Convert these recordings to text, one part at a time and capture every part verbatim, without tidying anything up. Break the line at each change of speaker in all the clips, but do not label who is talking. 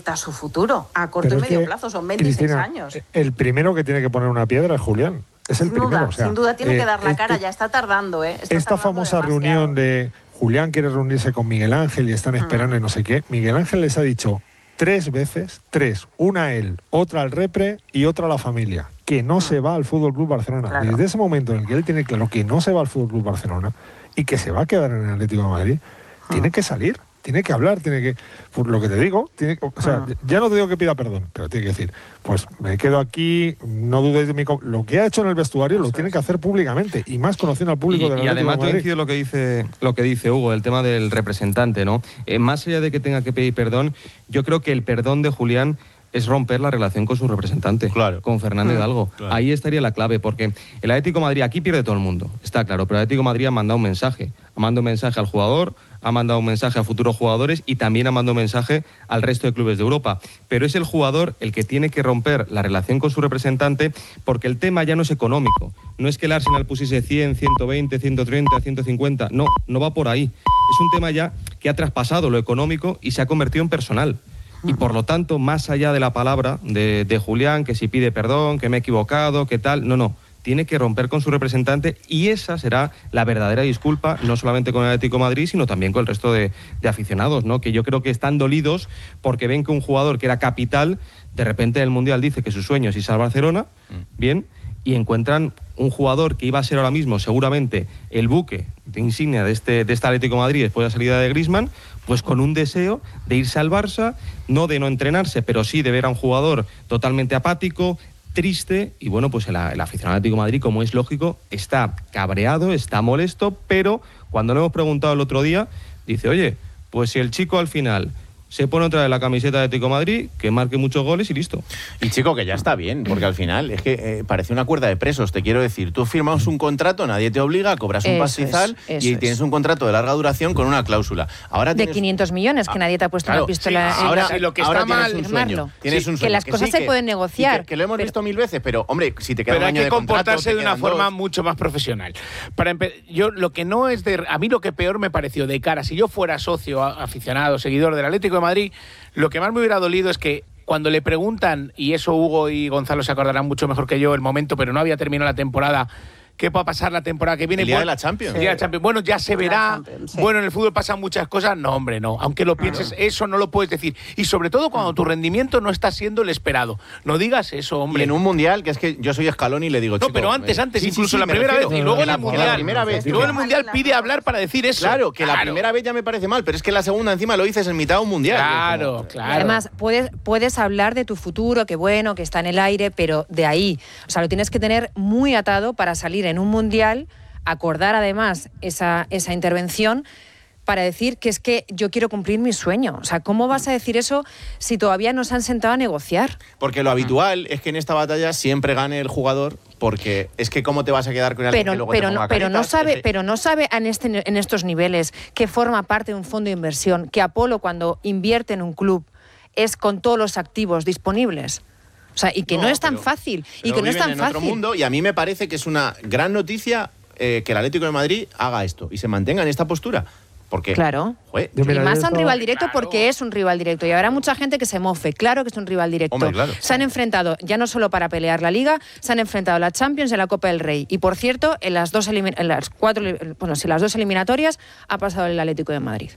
afecta a su futuro, a corto
Pero
y medio
que,
plazo, son veintiséis
Cristina,
años.
El primero que tiene que poner una piedra es Julián. Es el
sin
primero.
duda,
O sea,
sin duda tiene
eh,
que dar la
este,
cara, ya está tardando, ¿eh? Está
esta
tardando
famosa
demasiado.
reunión de Julián quiere reunirse con Miguel Ángel y están esperando
Mm.
y no sé qué. Miguel Ángel les ha dicho tres veces, tres, una a él, otra al repre y otra a la familia, que no mm. se va al Fútbol Club Barcelona.
Claro.
Desde ese momento en el que él tiene claro que no se va al Fútbol Club Barcelona y que se va a quedar en el Atlético de Madrid, mm. tiene que salir. Tiene que hablar, tiene que... Por lo que te digo, tiene, o sea, uh-huh. ya no te digo que pida perdón, pero tiene que decir, pues me quedo aquí, no dudéis de mi... Lo que ha hecho en el vestuario Eso lo tiene es. que hacer públicamente, y más conociendo al público
y,
de la
Y además
yo
coincido lo que dice lo que dice Hugo, el tema del representante, ¿no? Eh, más allá de que tenga que pedir perdón, yo creo que el perdón de Julián es romper la relación con su representante, claro. con Fernando Hidalgo. Claro. Ahí estaría la clave, porque el Atlético de Madrid, aquí pierde todo el mundo, está claro, pero el Atlético de Madrid ha mandado un mensaje, ha mandado un mensaje al jugador, ha mandado un mensaje a futuros jugadores y también ha mandado un mensaje al resto de clubes de Europa. Pero es el jugador el que tiene que romper la relación con su representante, porque el tema ya no es económico. No es que el Arsenal pusiese cien, ciento veinte, ciento treinta, ciento cincuenta. No, no va por ahí. Es un tema ya que ha traspasado lo económico y se ha convertido en personal. Y por lo tanto, más allá de la palabra de, de Julián, que si pide perdón, que me he equivocado, que tal, no, no. Tiene que romper con su representante y esa será la verdadera disculpa, no solamente con el Atlético de Madrid, sino también con el resto de, de aficionados, ¿no? Que yo creo que están dolidos porque ven que un jugador que era capital, de repente en el Mundial dice que su sueño es irse al Barcelona, bien, y encuentran un jugador que iba a ser ahora mismo seguramente el buque de insignia de este, de este Atlético de Madrid después de la salida de Griezmann, pues con un deseo de irse al Barça, no de no entrenarse, pero sí de ver a un jugador totalmente apático, triste, y bueno, pues el, el aficionado Atlético de Madrid, como es lógico, está cabreado, está molesto, pero cuando le hemos preguntado el otro día, dice, oye, pues si el chico al final se pone otra vez la camiseta de Atlético de Madrid, que marque muchos goles y listo.
Y chico, que ya está bien, porque al final es que eh, parece una cuerda de presos, te quiero decir. Tú firmas un contrato, nadie te obliga, cobras un
eso
pastizal
es,
y
es.
tienes un contrato de larga duración con una cláusula. Ahora
de
tienes...
quinientos millones, que nadie te ha puesto
claro,
una pistola.
Sí, ahora,
en
lo que está mal,
tienes
un sueño. Tienes
sí,
un sueño.
que las
que
cosas
sí,
se
que,
pueden negociar.
Que, que lo hemos
pero...
visto mil veces, pero hombre, si te queda
pero
un
hay
año
que
de contrato,
comportarse de una forma
dos.
mucho más profesional. Para empe- yo lo que no es de... A mí lo que peor me pareció de cara, si yo fuera socio, aficionado, seguidor del Atlético de Madrid, lo que más me hubiera dolido es que cuando le preguntan, y eso Hugo y Gonzalo se acordarán mucho mejor que yo el momento, pero no había terminado la temporada, ¿qué va a pasar la temporada que viene?
El día
bueno,
de la Champions.
El día de la Champions. Bueno, ya se verá. Sí. Bueno, en el fútbol pasan muchas cosas. No, hombre, no. Aunque lo pienses, claro. Eso no lo puedes decir. Y sobre todo cuando tu rendimiento no está siendo el esperado. No digas eso, hombre.
Y en un mundial, que es que yo soy Scaloni y le digo,
no,
chico,
pero antes, antes,
sí,
incluso
sí, sí,
la primera vez. Y luego en
la,
el mundial.
La primera vez.
Y luego en el mundial pide hablar para decir eso.
Claro, que
claro.
la primera vez ya me parece mal, pero es que la segunda encima lo dices en mitad de un mundial.
Claro,
como,
claro.
Y además, puedes, puedes hablar de tu futuro, que bueno, que está en el aire, pero de ahí. O sea, lo tienes que tener muy atado para salir en un mundial, acordar además esa, esa intervención para decir que es que yo quiero cumplir mi sueño. O sea, ¿cómo vas a decir eso si todavía no se han sentado a negociar?
Porque lo habitual es que en esta batalla siempre gane el jugador, porque es que cómo te vas a quedar con alguien
pero,
que luego
pero
te ponga
no, pero
caretas,
no sabe,
que...
pero no sabe en, este, en estos niveles que forma parte de un fondo de inversión, que Apolo cuando invierte en un club es con todos los activos disponibles. O sea, y que no, no es tan
pero,
fácil. Y
pero
que no es tan
en
fácil.
Otro mundo, y a mí me parece que es una gran noticia eh, que el Atlético de Madrid haga esto y se mantenga en esta postura. Porque,
claro.
Joder,
y más a un rival directo,
claro.
Porque es un rival directo. Y habrá mucha gente que se mofe. Claro que es un rival directo.
Hombre, claro.
Se han enfrentado, ya no solo para pelear la Liga, se han enfrentado a la Champions y a la Copa del Rey. Y por cierto, en las dos, elimin- en las cuatro, bueno, si las dos eliminatorias ha pasado el Atlético de Madrid.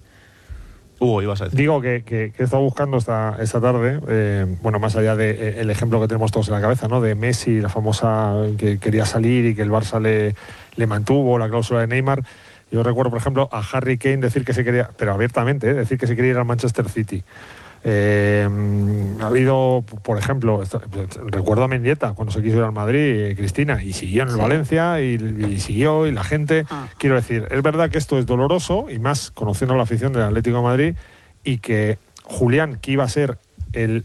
Hugo, ibas a decir.
Digo que, que, que he estado buscando esta, esta tarde, eh, bueno, más allá del de, eh, ejemplo que tenemos todos en la cabeza, ¿no? De Messi, la famosa que quería salir y que el Barça le, le mantuvo, la cláusula de Neymar. Yo recuerdo, por ejemplo, a Harry Kane decir que se quería, pero abiertamente, ¿eh? decir que se quería ir al Manchester City. Eh, ha habido, por ejemplo, esto, recuerdo a Mendieta cuando se quiso ir al Madrid, eh, Cristina, y siguió en el sí. Valencia, y, y siguió, y la gente, ah. quiero decir, es verdad que esto es doloroso, y más conociendo la afición del Atlético de Madrid, y que Julián, que iba a ser el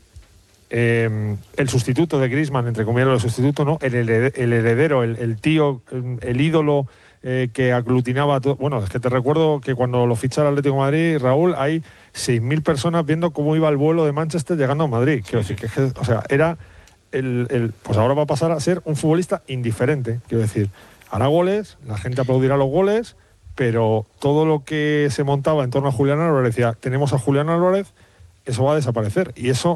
eh, el sustituto de Griezmann, entre comillas el sustituto, ¿no? El, hered, el heredero, el, el tío, el, el ídolo eh, que aglutinaba todo. Bueno, es que te recuerdo que cuando lo ficha el Atlético de Madrid, Raúl, hay seis mil personas viendo cómo iba el vuelo de Manchester llegando a Madrid. Quiero decir, que, o sea, era el, el... Pues ahora va a pasar a ser un futbolista indiferente. Quiero decir, hará goles, la gente aplaudirá los goles, pero todo lo que se montaba en torno a Julián Álvarez, decía, tenemos a Julián Álvarez, eso va a desaparecer. Y eso